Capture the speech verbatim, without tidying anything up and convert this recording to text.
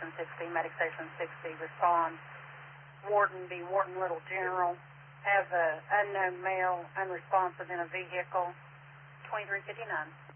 Station sixty, Medic Station sixty, respond. Warden be Wharton Little General. Have a unknown male, unresponsive in a vehicle. twenty-three fifty-nine.